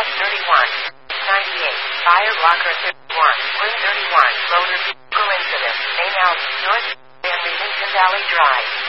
Cross 31. 98. Fire blocker 31. Room 31. Motor vehicle incident. Main out. North. Henry Lincoln Valley Drive.